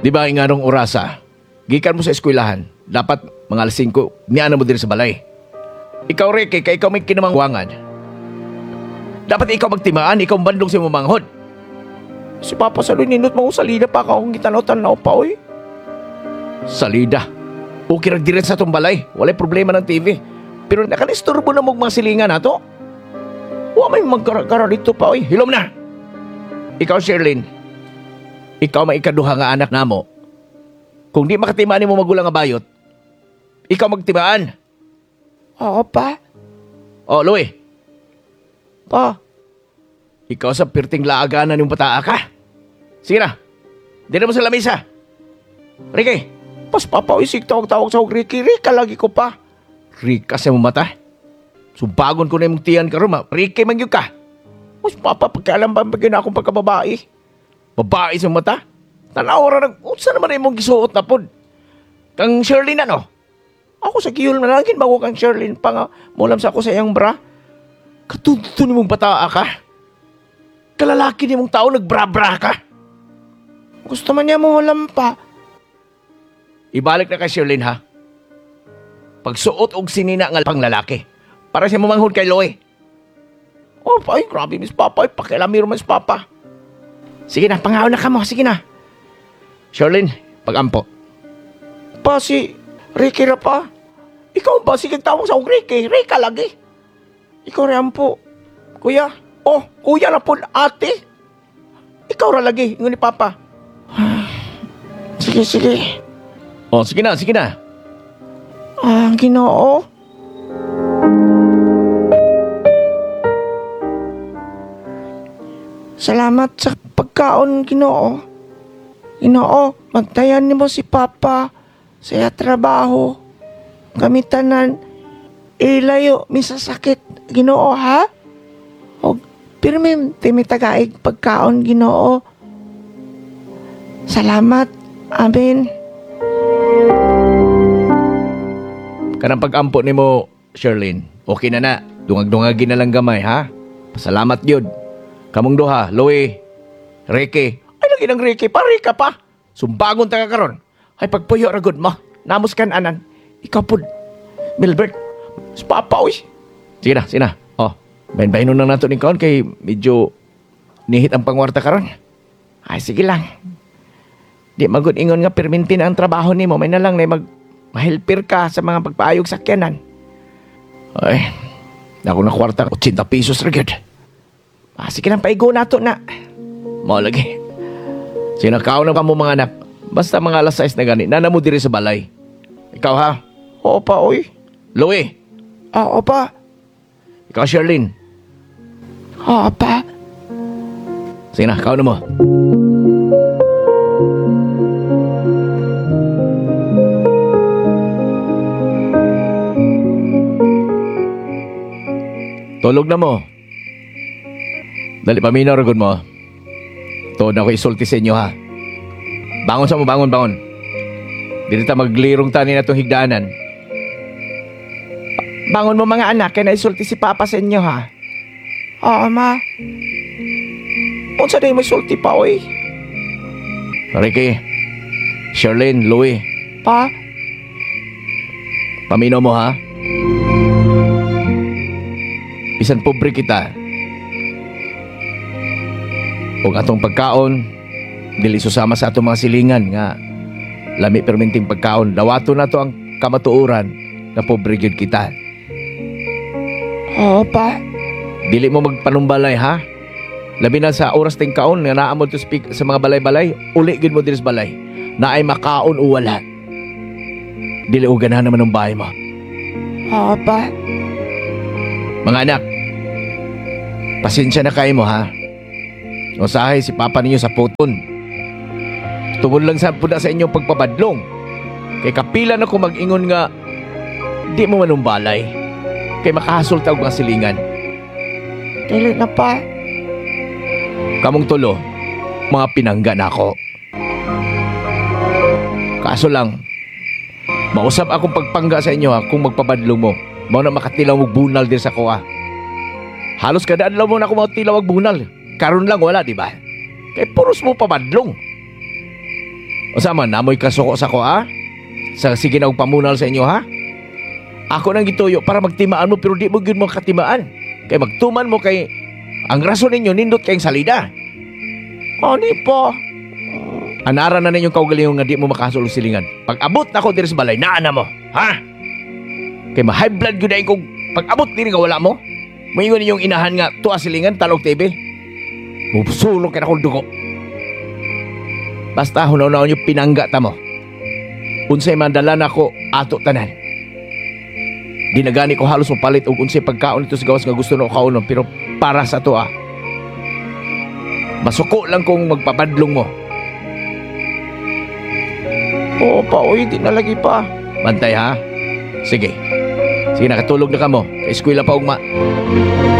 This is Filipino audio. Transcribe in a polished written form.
Di ba nga nung orasa, gikan mo sa eskwelahan, dapat mga alas 5, niana mo din sa balay. Ikaw, Ricky, kay ikaw may kinamangwangan. Dapat ikaw magtimaan, ikaw bandong si mamanghod. Si Papa Saloy ninot mo salida pa akong gitanaw-tanaw pa, oy. Salida? Okay ra direct sa itong balay, walay problema ng TV. Pero nakanisturbo na mong mga silingan na to. Huwag may magkara-kara dito pa, oy. Hilom na! Ikaw, Sherlyn, ikaw may ikaduha nga anak na mo. Kung di makatimaan mo magulang nga bayot, ikaw magtimaan. Oo, pa. Oh, Louie. Pa. Ikaw sa pirting laaganan yung bataa ka. Sige na. Dito mo sa lamisa. Ricky. Pas papa, isig tawag-tawag sa Ricky. Rika lagi ko pa. Rika sa mong mata. Subagon ko na yung tiyan ka rin, Ricky man yun ka. Mas papa, pagkaalam ba bagay akong pagkababae? Babae sa mata? Tanawara nag... Unsa naman yung mong gisuot na pod? Kang Sherlyn ano? Ako sa kiyol na langin bago kang Sherlyn pa nga mulam sa ako sa iyang bra. Katuto ni mong bataa ka. Kalalaki ni mong tao nagbra-bra ka. Gusto man niya mo mulam pa. Ibalik na kay Sherlyn ha. Pagsuot og sinina nga pang lalaki. Para siya mamanghod kay Loy. Oh, ay, grabe, Miss Papa. Ay, pakialamiro, Miss Papa. Sige na, pangaon na ka mo. Sige na. Sherlyn, pag-ampo. Pa, si Ricky na pa. Ikaw ba? Sige, tawag sa Ricky. Rika lagi. Ikaw rin po. Kuya. Oh, kuya na po, ate. Ikaw ra lagi. Ingon ni Papa. Sige, sige. Oh, sige na, sige na. Ginoo. Salamat sa pagkaon, Ginoo. Ginoo, magtayan nimo si Papa sa trabaho. Kami tanan, ilayo, misasakit, Ginoo, ha? O, pirmi, timitagaig pagkaon, Ginoo. Salamat. Amen. Kanang pag-ampo ni mo, Sherlyn, okay na na. Dungag-dungagin na lang gamay, ha? Pasalamat yun. Kamong duha, Louie, Ricky. Ay, lagi ng Ricky, pari ka pa. Sumbagon taga karon. Ay, pagpuyo ragod mo. Namos kan anan. Ikaw po, Milbert. Si Papa, uy. Sige na. Oh, bahin-bahin na nato ni kaon kay medyo nihit ang pangwarta karon. Ay, sige lang. Di magud ingon nga perminti na ang trabaho ni mo. May na lang na mahilpir ka sa mga pagpaayog sakyanan. Ay, ako na kwarta, 80 pesos ragod. Sige lang, paigo na to na. Mo lagi. Sinakaw na ka mo mga anak. Basta mga alas 6 na gani. Nana mo diri sa balay. Ikaw ha? Oo pa, oy. Louie? Oo pa. Ikaw, Sherlyn? Oo pa. Sige na, kaw na mo. Tulog na mo. Dali, paminaw ragod mo. Tuod na ako isulti sa inyo, ha? Bangon sa mo, bangon. Dito ta maglirong tani na itong higdanan. Bangon mo mga anak, kaya naisulti si Papa sa inyo, ha? Oo, ma. Unsa na yung may sulti pa, oy? Ricky, Sherlyn, Louie. Pa? Paminaw mo, ha? Bisan pobre kita. Huwag atong pagkaon, dili susama sa atong mga silingan nga lami perminting pagkaon. Dawato na to ang kamatuuran na pobre gyud kita. Oo pa. Dili mo magpanumbalay ha. Labi na sa oras ting kaon nga naa mo to speak sa mga balay-balay, uli gyud mo diri sa balay. Naay makaon o wala. Dili og ganahan naman ng bahay mo. Oo pa. Mga anak, pasensya na kayo mo ha. Usahay si Papa ninyo sa puton. Tungod lang sa puda sa inyong pagpabadlong. Kay kapila na ko mag-ingon nga di mo manumbalay. Kay makahasol tawag mga silingan. Dili na pa. Kamong tulo, mga pinangga na ako. Kaso lang, mausap akong pagpangga sa inyo ha kung magpabadlong mo. Mao na makatilaw mo bunal din sa kuha. Halos kada adlaw mo na ako matilaw og bunal. Karon lang wala, di ba? Kay puros mo pabadlong. O sama, namoy kasuko sa ko, ha? Sa sige na og pamunal sa inyo, ha? Ako nang gituyo para magtimaan mo, pero di mo yun mo katimaan. Kay magtuman mo kay... Ang rason ninyo, nindot kayong salida. O, di po. Anara na ninyong kaugalingon nga di mo makasulo silingan. Pag abot na ako diri sa balay, naana mo, ha? Kay ma-high blood yun ay kung pag abot diri nga wala mo. Mayingon ninyong inahan nga, tuwa silingan, talog TV. Musulong ka na kong dugo. Basta hunaw-hunaw nyo pinangga ta mo. Unsay mandalan ako, ato tanan. Di na gani ko halos mapalit og unsay pagkaon ito sa gawas nga gusto na kaunon, pero para sa to masuko lang kung magpapadlong mo. Oo pa, oy, di na lagi pa. Bantay ha? Sige. Sige, nakatulog na ka mo. Kay eskwela pa ugma.